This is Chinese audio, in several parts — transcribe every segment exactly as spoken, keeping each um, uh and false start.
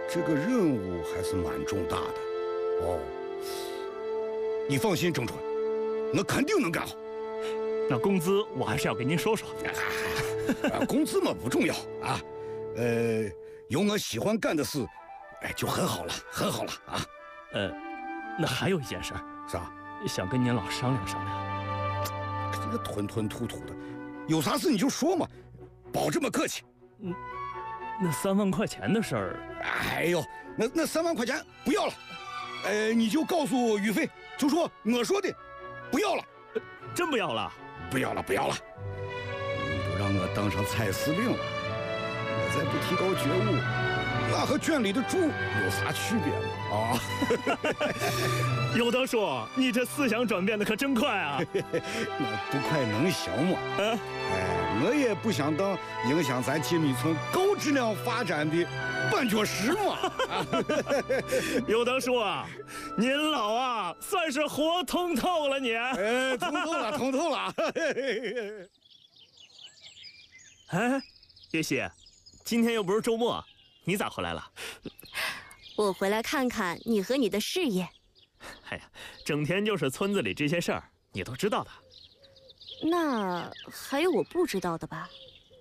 这个任务还是蛮重大的。哦，你放心，郑春，我肯定能干好。 那工资我还是要跟您说说。 啊，工资嘛不重要啊，呃，有我喜欢干的事，哎，就很好了，很好了啊。 呃，那还有一件事， 啥？ 想跟您老商量商量。 这个吞吞吐吐的，有啥事你就说嘛，别这么客气。 嗯，那三万块钱的事儿， 哎呦，那那三万块钱不要了，呃，你就告诉宇飞，就说我说的，不要了。 呃、真不要了？ 不要了，不要了。你都让我当上蔡司令了，我再不提高觉悟，那和圈里的猪有啥区别吗？啊！ 有德叔，你这思想转变的可真快啊！ 那不快能行吗？啊！哎，我也不想当影响咱金米村高质量发展的绊脚石嘛！ 有德叔啊，您老啊，算是活通透了你。 哎，通透了，通透了。 哎，月熙，今天又不是周末，你咋回来了？ 我回来看看你和你的事业。 哎呀，整天就是村子里这些事儿，你都知道的。 那还有我不知道的吧？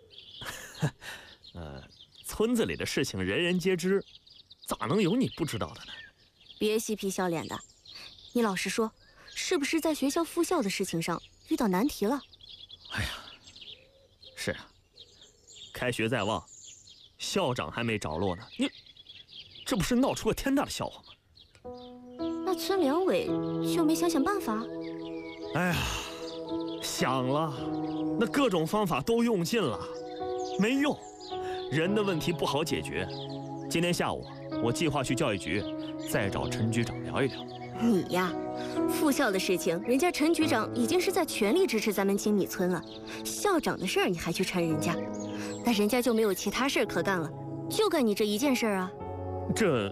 呃，村子里的事情人人皆知，咋能有你不知道的呢？ 别嬉皮笑脸的，你老实说，是不是在学校复校的事情上遇到难题了？ 哎呀，是啊，开学在望，校长还没着落呢，你这不是闹出个天大的笑话吗？ 那村两委就没想想办法？ 哎呀，想了，那各种方法都用尽了，没用。人的问题不好解决。今天下午我计划去教育局，再找陈局长聊一聊。 你呀，复校的事情，人家陈局长已经是在全力支持咱们金米村了。校长的事儿你还去缠人家，那人家就没有其他事儿可干了，就干你这一件事儿啊。 这，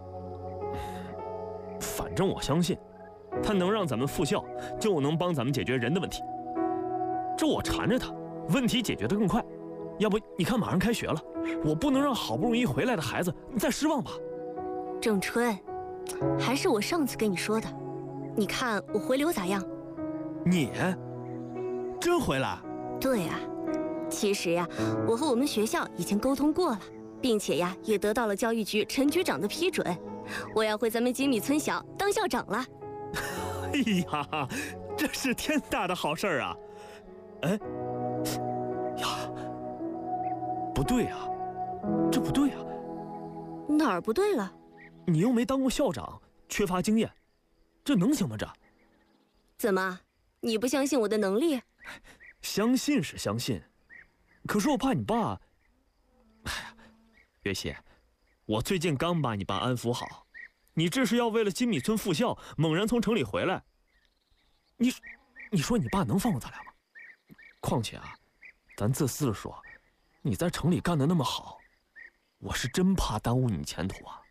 反正我相信，他能让咱们复校，就能帮咱们解决人的问题。这我缠着他，问题解决得更快。要不你看马上开学了，我不能让好不容易回来的孩子再失望吧？ 郑春，还是我上次跟你说的，你看我回流咋样？ 你真回来？ 对呀，其实呀，我和我们学校已经沟通过了，并且呀，也得到了教育局陈局长的批准，我要回咱们金米村小当校长了。 哎呀，这是天大的好事儿啊！哎，呀，不对啊，这不对啊！ 哪儿不对了？ 你又没当过校长，缺乏经验，这能行吗？这怎么？你不相信我的能力？ 相信是相信，可是我怕你爸。哎呀，月熙，我最近刚把你爸安抚好，你这是要为了金米村复校猛然从城里回来，你，你说你爸能放过咱俩吗？况且啊，咱自私的说，你在城里干得那么好，我是真怕耽误你前途啊。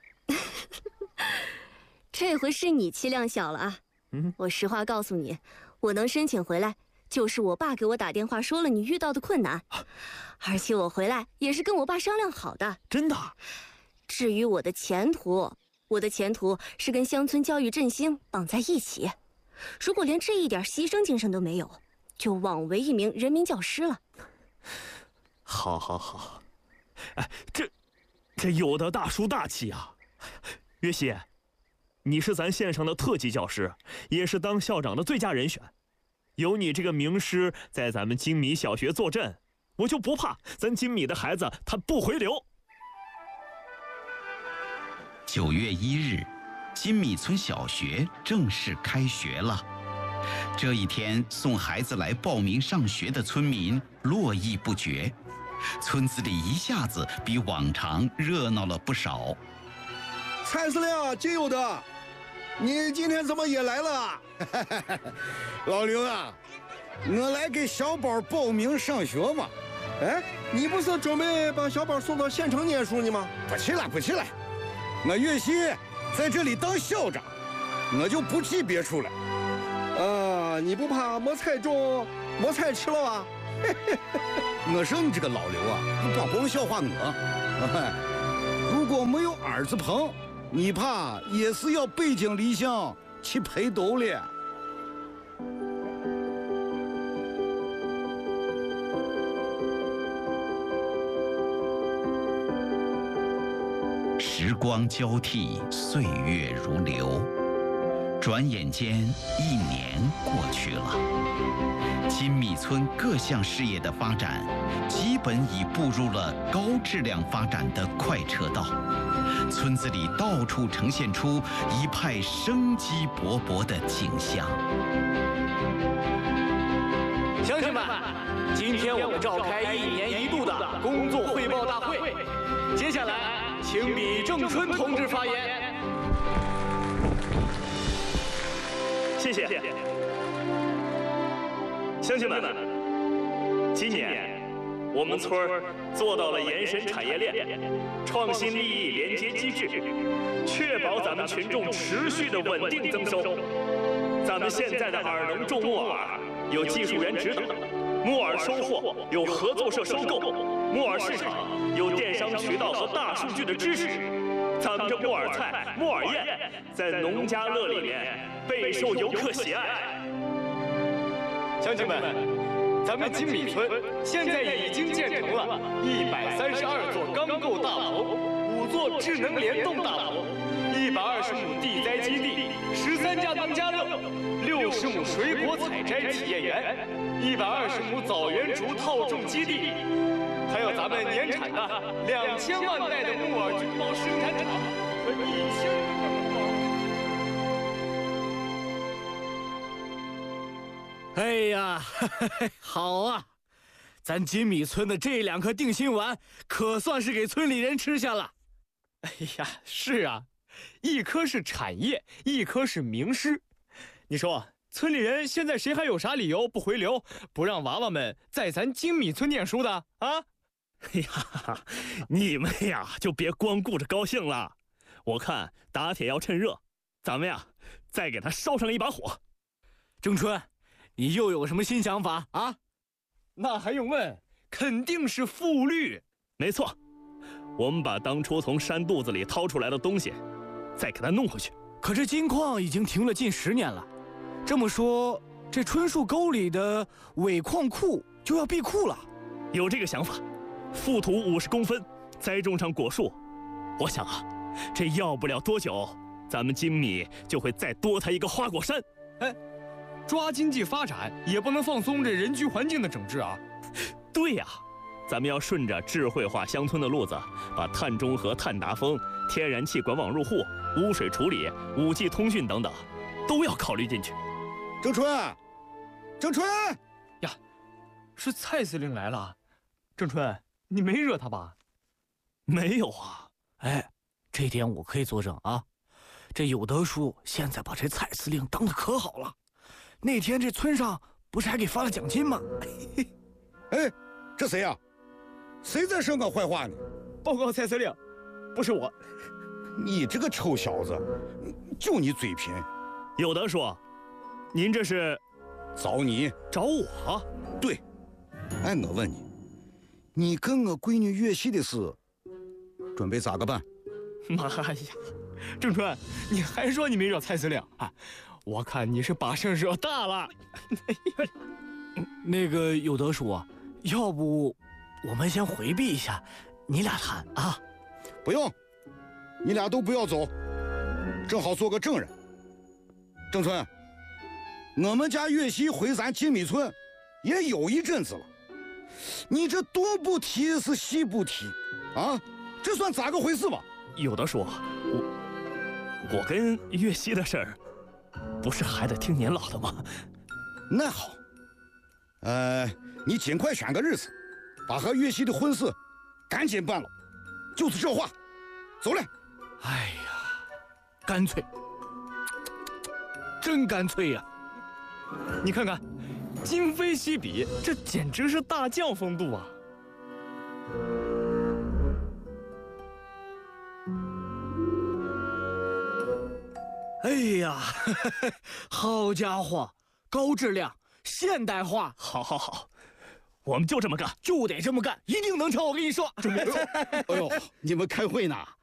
这回是你气量小了啊！嗯，我实话告诉你，我能申请回来，就是我爸给我打电话说了你遇到的困难，而且我回来也是跟我爸商量好的。 真的？ 至于我的前途，我的前途是跟乡村教育振兴绑在一起。如果连这一点牺牲精神都没有，就枉为一名人民教师了。 好，好，好，哎，这，这有的大叔大气啊！月熙，你是咱县上的特级教师，也是当校长的最佳人选。有你这个名师在咱们金米小学坐镇，我就不怕咱金米的孩子他不回流。 九月一日，金米村小学正式开学了。这一天，送孩子来报名上学的村民络绎不绝，村子里一下子比往常热闹了不少。 蔡司令，金有德，你今天怎么也来了？ 老刘啊，我来给小宝报名上学嘛。 哎，你不是准备把小宝送到县城念书呢吗？ 不去了，不去了。我岳熙在这里当校长，我就不去别处了。 啊，你不怕没菜种、没菜吃了啊？ 我说你这个老刘啊，你别光笑话我。如果没有儿子捧，你怕也是要背井离乡去陪斗了。 时光交替，岁月如流，转眼间一年过去了。金米村各项事业的发展，基本已步入了高质量发展的快车道。村子里到处呈现出一派生机勃勃的景象。 乡亲们，今天我们召开一年一度的工作汇报大会，接下来请李正春同志发言。 谢谢。乡亲们，今年我们村儿做到了延伸产业链、创新利益连接机制，确保咱们群众持续的稳定增收。咱们现在的耳农种木耳有技术员指导，木耳收获有合作社收购，木耳市场有电商渠道和大数据的支持。咱们这木耳菜、木耳宴在农家乐里面备受游客喜爱。 乡亲们，咱们金米村现在已经建成了一百三十二座钢构大棚，五座智能联动大棚，一百二十亩地栽基地，十三家农家乐，六十亩水果采摘体验园，一百二十亩枣园竹套种基地，还有咱们年产的两千万袋的木耳菌包生产厂和一千个木耳。 哎呀，好啊！咱金米村的这两颗定心丸，可算是给村里人吃下了。 哎呀，是啊，一颗是产业，一颗是名师。你说，村里人现在谁还有啥理由不回流，不让娃娃们在咱金米村念书的啊？ 哎呀，你们呀就别光顾着高兴了，我看打铁要趁热，咱们呀再给他烧上一把火。 郑春，你又有什么新想法啊？ 那还用问？肯定是复绿。 没错，我们把当初从山肚子里掏出来的东西，再给它弄回去。 可这金矿已经停了近十年了，这么说，这春树沟里的尾矿库就要闭库了。 有这个想法，覆土五十公分，栽种上果树。我想啊，这要不了多久，咱们金米就会再多它一个花果山。 哎。抓经济发展也不能放松这人居环境的整治啊！ 对呀，咱们要顺着智慧化乡村的路子，把碳中和、碳达峰、天然气管网入户、污水处理、五 G 通讯等等，都要考虑进去。 郑春，郑春呀，是蔡司令来了。郑春，你没惹他吧？ 没有啊。 哎，这点我可以作证啊。这有德叔现在把这蔡司令当得可好了。那天这村上不是还给发了奖金吗？ 哎，这谁呀？谁在说我坏话呢？ 报告蔡司令，不是我。 你这个臭小子，就你嘴贫。 有德叔，您这是找你找我？ 对。哎，我问你，你跟我闺女月夕的事，准备咋个办？ 妈呀，郑春，你还说你没惹蔡司令啊？我看你是把事惹大了。 那个有德叔，要不我们先回避一下，你俩谈啊？ 不用，你俩都不要走，正好做个证人。郑春，我们家月夕回咱金米村也有一阵子了，你这东不提是西不提，啊，这算咋个回事吧？ 有德叔，我我跟月夕的事儿。不是还得听年老的吗？ 那好，呃，你尽快选个日子，把和月夕的婚事赶紧办了，就是这话，走了。 哎呀，干脆，真干脆呀！ 你看看，今非昔比，这简直是大将风度啊！ 哎呀，好家伙，高质量、现代化， 好，好，好，我们就这么干， 就得这么干，一定能成。我跟你说， 准备走。哎呦，你们开会呢？